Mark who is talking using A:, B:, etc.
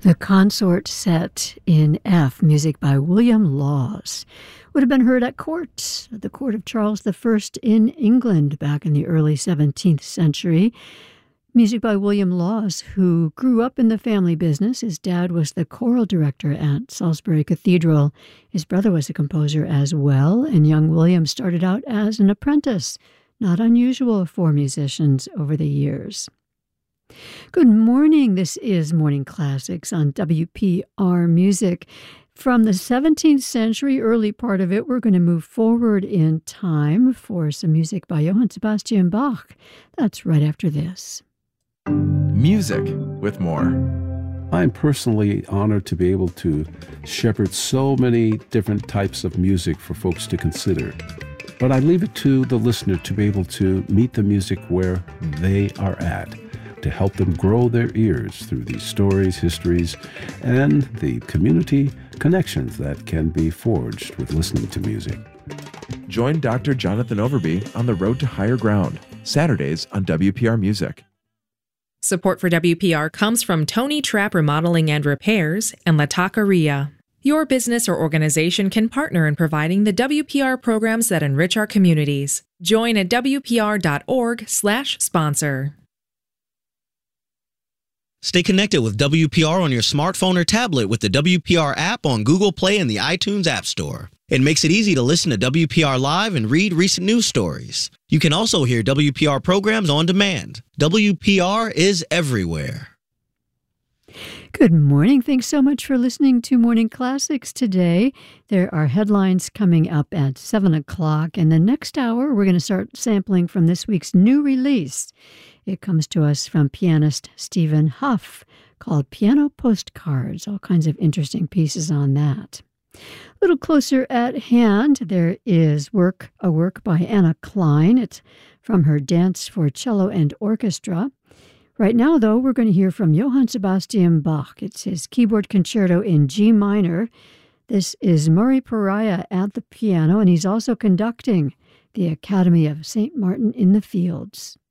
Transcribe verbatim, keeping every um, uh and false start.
A: The Consort Set in F, music by William Laws, would have been heard at court, at the court of Charles the First in England back in the early seventeenth century. Music by William Laws, who grew up in the family business. His dad was the choral director at Salisbury Cathedral. His brother was a composer as well, and young William started out as an apprentice, not unusual for musicians over the years. Good morning. This is Morning Classics on W P R Music. From the seventeenth century, early part of it, we're going to move forward in time for some music by Johann Sebastian Bach. That's right after this.
B: Music with more.
C: I'm personally honored to be able to shepherd so many different types of music for folks to consider. But I leave it to the listener to be able to meet the music where they are at, to help them grow their ears through these stories, histories, and the community connections that can be forged with listening to music.
B: Join Doctor Jonathan Overby on the Road to Higher Ground, Saturdays on W P R Music.
D: Support for W P R comes from Tony Trapp Remodeling and Repairs and La Taqueria. Your business or organization can partner in providing the W P R programs that enrich our communities. Join at W P R dot org slash sponsor.
E: Stay connected with W P R on your smartphone or tablet with the W P R app on Google Play and the iTunes App Store. It makes it easy to listen to W P R Live and read recent news stories. You can also hear W P R programs on demand. W P R is everywhere.
A: Good morning. Thanks so much for listening to Morning Classics today. There are headlines coming up at seven o'clock. And the next hour, we're going to start sampling from this week's new release. It comes to us from pianist Stephen Huff, called Piano Postcards. All kinds of interesting pieces on that. A little closer at hand, there is work, a work by Anna Klein. It's from her Dance for Cello and Orchestra. Right now, though, we're going to hear from Johann Sebastian Bach. It's his keyboard concerto in G minor. This is Murray Pariah at the piano, and he's also conducting the Academy of Saint Martin in the Fields.